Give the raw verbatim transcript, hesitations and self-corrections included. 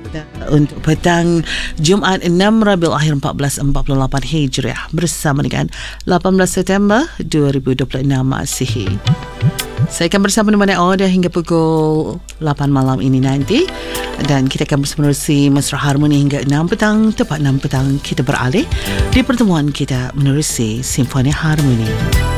untuk petang Jumaat enam Rabiul Akhir empat belas empat puluh lapan Hijriah bersama dengan lapan belas September dua ribu dua puluh enam Masihi. Saya akan bersama menemani anda hingga pukul lapan malam ini nanti, dan kita akan menerusi Mesra Harmoni hingga enam petang. Tepat enam petang kita beralih di pertemuan kita menerusi Simfoni Harmoni.